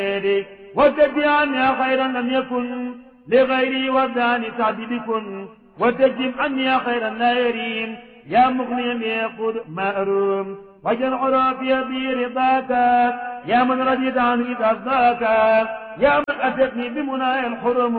وتجعلني خيرا لم يكن لغيري وذاني تعدي بكن وتجب عني خيرا لا يريم يا مغنيا يقود ما أروم وجل عرافي برضاك يا من رضيت عنه إذ أصداك يا من أتتني بمنايا الحرم